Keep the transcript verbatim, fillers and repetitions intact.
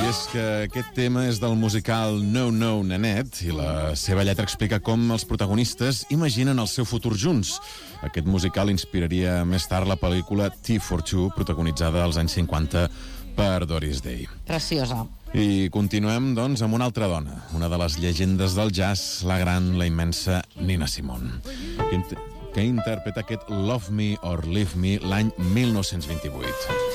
és que aquest tema és del musical No No Nanette i la seva lletra explica com els protagonistes imaginen el seu futur junts. Aquest musical inspiraria més tard la pel·lícula Tea for Two, protagonitzada als anys cinquanta per Doris Day. Preciosa. I continuem, doncs, amb una altra dona, una de les llegendes del jazz, la gran, la immensa Nina Simone, que, inter que interpreta aquest Love Me or Leave Me l'any mil nou-cents vint-i-vuit.